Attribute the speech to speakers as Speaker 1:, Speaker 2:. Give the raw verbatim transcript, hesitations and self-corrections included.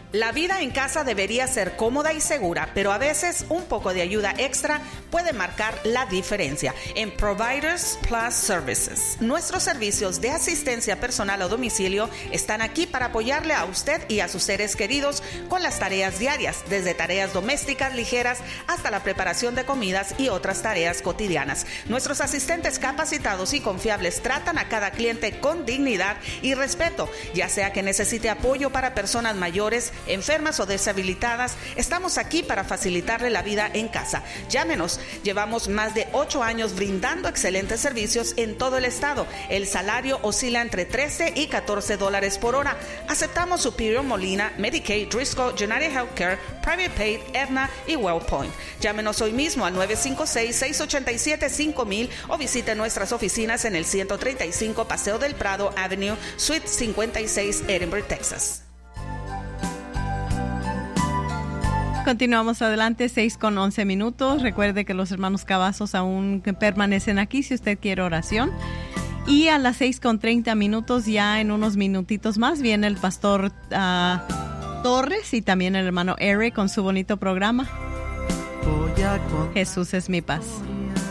Speaker 1: La vida en casa debería ser cómoda y segura, pero a veces un poco de ayuda extra puede marcar la diferencia. En Providers Plus Services, nuestros servicios de asistencia personal a domicilio están aquí para apoyarle a usted y a sus seres queridos con las tareas diarias, desde tareas domésticas ligeras hasta la preparación de comidas y otras tareas cotidianas. Nuestros asistentes capacitados y confiables tratan a cada cliente con dignidad y respeto, ya sea que necesite apoyo para personas mayores, enfermas o deshabilitadas. Estamos aquí para facilitarle la vida en casa. Llámenos. Llevamos más de ocho años brindando excelentes servicios en todo el estado. El salario oscila entre trece y catorce dólares por hora. Aceptamos Superior, Molina, Medicaid, Driscoll, United Healthcare, Private Paid, Aetna y WellPoint. Llámenos hoy mismo al nueve cinco seis, seis ocho siete, cinco mil o visite nuestras oficinas en el ciento treinta y cinco Paseo del Prado Avenue, Suite cincuenta y seis, Edinburgh, Texas.
Speaker 2: Continuamos adelante, seis con once minutos. Recuerde que los hermanos Cavazos aún permanecen aquí si usted quiere oración. Y a las seis con treinta minutos, ya en unos minutitos más, viene el pastor uh, Torres y también el hermano Eric con su bonito programa. Jesús es mi paz.